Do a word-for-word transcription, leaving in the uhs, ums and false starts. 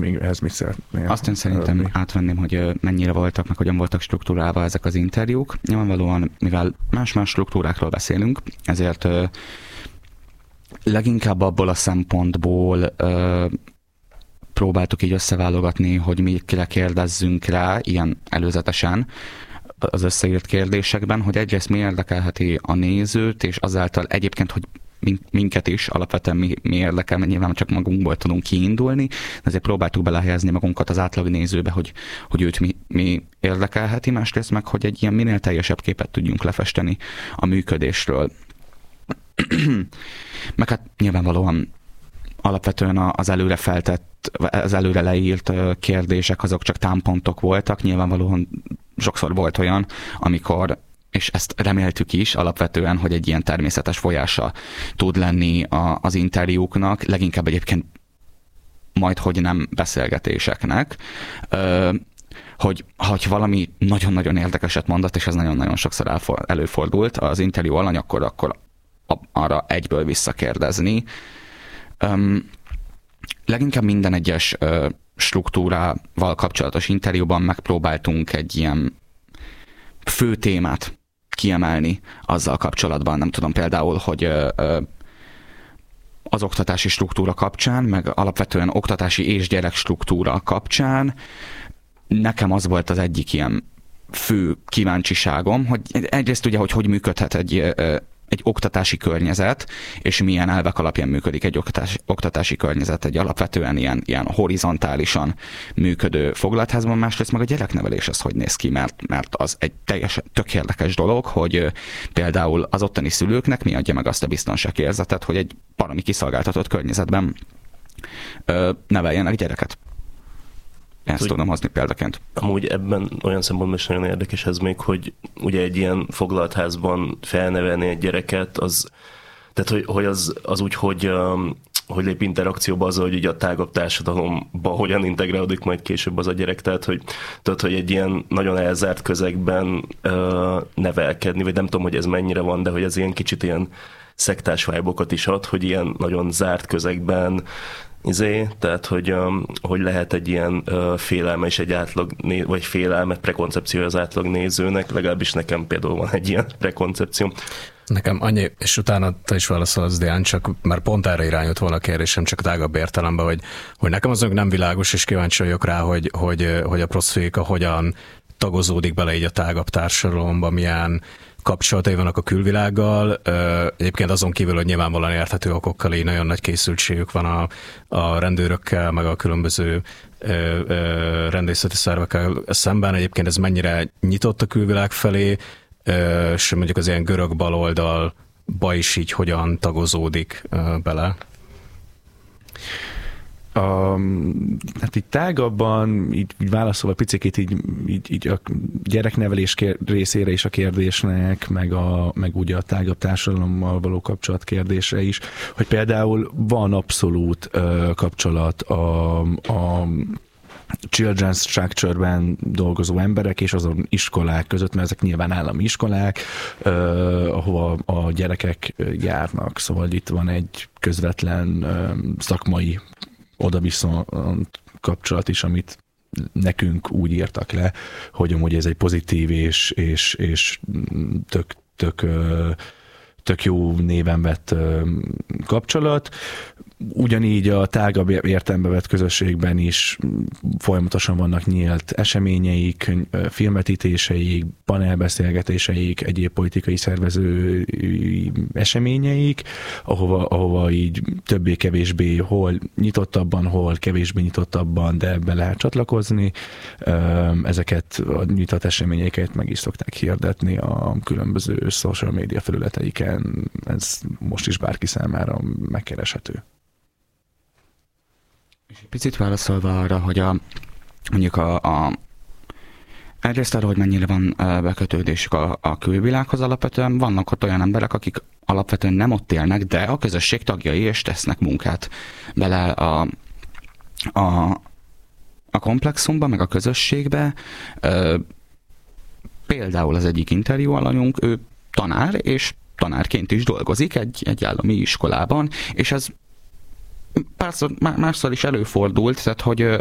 még ehhez mit szeretnél? Azt én szerintem adni? átvenném, hogy mennyire voltak, meg hogyan voltak struktúrálva ezek az interjúk. Nyilvánvalóan, mivel más-más struktúrákról beszélünk, ezért leginkább abból a szempontból próbáltuk így összeválogatni, hogy mikre kérdezzünk rá, ilyen előzetesen az összeírt kérdésekben, hogy egyrészt mi érdekelheti a nézőt, és azáltal egyébként, hogy minket is alapvetően mi, mi érdekel, mert nyilván csak magunkból tudunk kiindulni, ezért próbáltuk belehelyezni magunkat az átlag nézőbe, hogy, hogy őt mi, mi érdekelheti, másrészt meg, hogy egy ilyen minél teljesebb képet tudjunk lefesteni a működésről. Meg hát nyilvánvalóan alapvetően az előre feltett, az előre leírt kérdések, azok csak támpontok voltak, nyilvánvalóan sokszor volt olyan, amikor, és ezt reméltük is alapvetően, hogy egy ilyen természetes folyása tud lenni a, az interjúknak, leginkább egyébként majd, hogy nem beszélgetéseknek, hogy ha valami nagyon-nagyon érdekeset mondott, és ez nagyon-nagyon sokszor előfordult az interjú alany, akkor, akkor arra egyből visszakérdezni. Um, leginkább minden egyes uh, struktúrával kapcsolatos interjúban megpróbáltunk egy ilyen fő témát kiemelni azzal kapcsolatban. Nem tudom, például, hogy uh, uh, az oktatási struktúra kapcsán, meg alapvetően oktatási és gyerek struktúra kapcsán nekem az volt az egyik ilyen fő kíváncsiságom, hogy egyrészt ugye, hogy hogy működhet egy uh, egy oktatási környezet, és milyen elvek alapján működik egy oktatási, oktatási környezet, egy alapvetően ilyen, ilyen horizontálisan működő foglaltházban, másrészt meg a gyereknevelés az hogy néz ki, mert, mert az egy teljesen tök érdekes dolog, hogy például az ottani szülőknek mi adja meg azt a biztonságérzetet, hogy egy valami kiszolgáltatott környezetben ö, neveljenek gyereket. Ezt tudom hozni példaként. Amúgy ebben olyan szempontból is nagyon érdekes ez még, hogy ugye egy ilyen foglaltházban felnevelni egy gyereket, az, tehát hogy, hogy az, az úgy, hogy, hogy lép interakcióba azzal, hogy ugye a tágabb társadalomba hogyan integrálódik majd később az a gyerek, tehát hogy, tehát, hogy egy ilyen nagyon elzárt közegben uh, nevelkedni, vagy nem tudom, hogy ez mennyire van, de hogy ez ilyen kicsit ilyen szektás vibe-okat is ad, hogy ilyen nagyon zárt közegben izé, tehát hogy, um, hogy lehet egy ilyen uh, félelme és egy átlag, né- vagy félelme, prekoncepciója az átlag nézőnek, legalábbis nekem például van egy ilyen prekoncepció. Nekem annyi, és utána te is válaszolsz, Dián, csak már pont erre irányult volna a kérdésem, csak tágabb értelemben, hogy, hogy nekem azok nem világos, és kíváncsi vagyok rá, hogy, hogy, hogy a proszféka hogyan tagozódik bele így a tágabb társadalomba, milyen kapcsolatai vannak a külvilággal. Egyébként azon kívül, hogy nyilvánvalóan érthető okokkal így nagyon nagy készültségük van a, a rendőrökkel, meg a különböző ö, ö, rendészeti szervekkel szemben. Egyébként ez mennyire nyitott a külvilág felé, ö, és mondjuk az ilyen görög baloldalba is így hogyan tagozódik ö, bele? A, hát így tágabban, így, így válaszolva picikét így, így, így a gyereknevelés kér, részére is a kérdésnek, meg, a, meg ugye a tágabb társadalommal való kapcsolat kérdése is, hogy például van abszolút uh, kapcsolat a, a children's structure-ben dolgozó emberek és azon iskolák között, mert ezek nyilván állami iskolák, uh, ahova a gyerekek járnak, szóval itt van egy közvetlen uh, szakmai oda viszont kapcsolat is, amit nekünk úgy írtak le, hogy amúgy ez egy pozitív és, és, és tök, tök, tök jó néven vett kapcsolat. Ugyanígy a tágabb értelembe vett közösségben is folyamatosan vannak nyílt eseményeik, filmvetítéseik, panelbeszélgetéseik, egyéb politikai szervező eseményeik, ahova, ahova így többé-kevésbé hol nyitottabban, hol kevésbé nyitottabban, de be lehet csatlakozni. Ezeket a nyitott eseményeket meg is szokták hirdetni a különböző social media felületeiken. Ez most is bárki számára megkereshető. Picit válaszolva arra, hogy a, mondjuk a, a egyrészt arra, hogy mennyire van bekötődésük a, a külvilághoz alapvetően, vannak ott olyan emberek, akik alapvetően nem ott élnek, de a közösség tagjai és tesznek munkát bele a, a, a komplexumba, meg a közösségbe. Például az egyik interjú alanyunk, ő tanár, és tanárként is dolgozik egy, egy állami iskolában, és ez párszor, másszor is előfordult, tehát hogy